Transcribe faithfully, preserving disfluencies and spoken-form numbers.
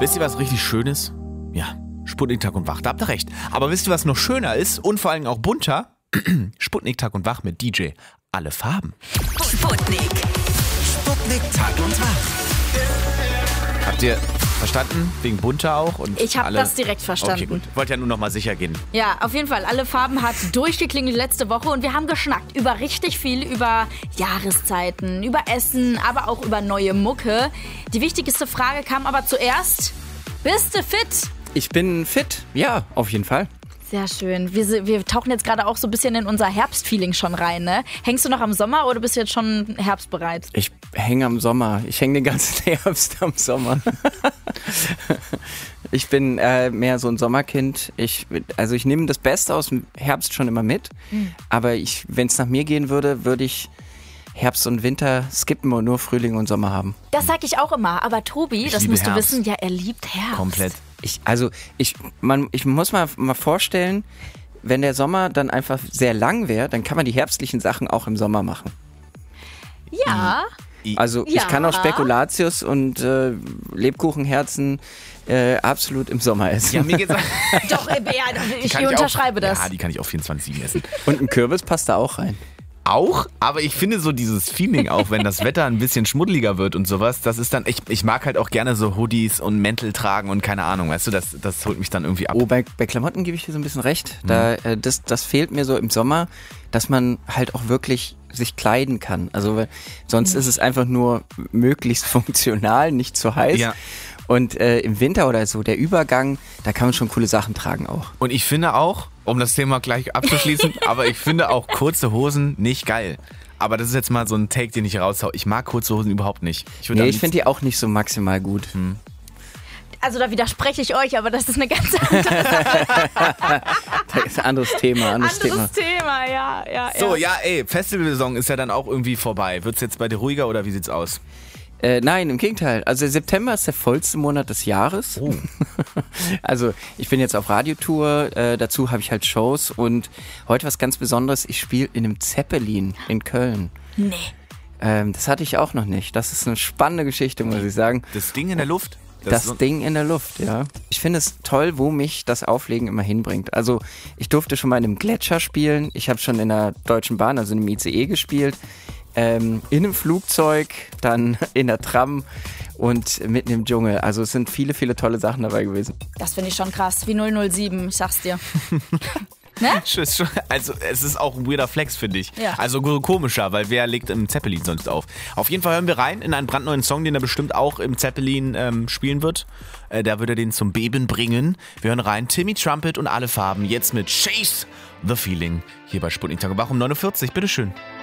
Wisst ihr, was richtig schön ist? Ja, Sputnik Tag und Wach, da habt ihr recht. Aber wisst ihr, was noch schöner ist und vor allem auch bunter? Sputnik Tag und Wach mit D J Alle Farben. Sputnik. Sputnik Tag und Wach. Habt ihr verstanden? Wegen bunter auch? Und Ich habe alle... das direkt verstanden. Okay, gut. Wollte ja nur noch mal sicher gehen. Ja, auf jeden Fall. Alle Farben hat durchgeklingelt letzte Woche und wir haben geschnackt über richtig viel, über Jahreszeiten, über Essen, aber auch über neue Mucke. Die wichtigste Frage kam aber zuerst. Bist du fit? Ich bin fit, ja, auf jeden Fall. Sehr schön. Wir, wir tauchen jetzt gerade auch so ein bisschen in unser Herbstfeeling schon rein, ne? Hängst du noch am Sommer oder bist du jetzt schon herbstbereit? Ich hänge am Sommer. Ich hänge den ganzen Herbst am Sommer. Ich bin äh, mehr so ein Sommerkind. Ich, also ich nehme das Beste aus dem Herbst schon immer mit. Mhm. Aber ich, wenn es nach mir gehen würde, würde ich Herbst und Winter skippen und nur Frühling und Sommer haben. Das sag ich auch immer. Aber Tobi, Ich das liebe musst du Herbst. wissen, ja, er liebt Herbst. Komplett. Ich, also ich, man, ich muss mal, mal vorstellen, wenn der Sommer dann einfach sehr lang wäre, dann kann man die herbstlichen Sachen auch im Sommer machen. Ja. Also Ja. ich kann auch Spekulatius und äh, Lebkuchenherzen äh, absolut im Sommer essen. Ja, mir geht's Doch, äh, ja, ich kann unterschreibe auch, das. Ja, die kann ich auch vierundzwanzig sieben essen. Und ein Kürbis passt da auch rein. Auch, aber ich finde so dieses Feeling auch, wenn das Wetter ein bisschen schmuddeliger wird und sowas, das ist dann, ich, ich mag halt auch gerne so Hoodies und Mäntel tragen und keine Ahnung, weißt du, das, das holt mich dann irgendwie ab. Oh, bei, bei Klamotten gebe ich dir so ein bisschen recht. Da, äh, das, das fehlt mir so im Sommer, dass man halt auch wirklich sich kleiden kann. Also weil, sonst ist es einfach nur möglichst funktional, nicht zu heiß. Ja. Und äh, im Winter oder so, der Übergang, da kann man schon coole Sachen tragen auch. Und ich finde auch, um das Thema gleich abzuschließen, aber ich finde auch kurze Hosen nicht geil. Aber das ist jetzt mal so ein Take, den ich raushau. Ich mag kurze Hosen überhaupt nicht. Ich, würde Nee, am ich finde die auch nicht so maximal gut. Also da widerspreche ich euch, aber das ist eine ganz andere Das ist ein anderes Thema, anderes, anderes Thema. Thema, ja, ja, So, ja. ja, ey, Festivalsaison ist ja dann auch irgendwie vorbei. Wird's jetzt bei dir ruhiger oder wie sieht's aus? Äh, nein, im Gegenteil. Also September ist der vollste Monat des Jahres. Oh. Also ich bin jetzt auf Radiotour, äh, dazu habe ich halt Shows und heute was ganz Besonderes, ich spiele in einem Zeppelin in Köln. Nee. Ähm, das hatte ich auch noch nicht. Das ist eine spannende Geschichte, muss ich sagen. Das Ding in der Luft? Das ist so- Ding in der Luft, ja. Ich finde es toll, wo mich das Auflegen immer hinbringt. Also ich durfte schon mal in einem Gletscher spielen. Ich habe schon in der Deutschen Bahn, also in einem I C E gespielt. Ähm, in einem Flugzeug, dann in der Tram und mitten im Dschungel. Also es sind viele, viele tolle Sachen dabei gewesen. Das finde ich schon krass, wie null null sieben, ich sag's dir. Ne? Ist schon- Also es ist auch ein weirder Flex, finde ich. Ja. Also komischer, weil wer legt im Zeppelin sonst auf? Auf jeden Fall hören wir rein in einen brandneuen Song, den er bestimmt auch im Zeppelin ähm, spielen wird. Äh, da wird er den zum Beben bringen. Wir hören rein, Timmy Trumpet und Alle Farben, jetzt mit Chase the Feeling. Hier bei Sputnik Tag und Wach um neun Uhr vierzig, bitteschön.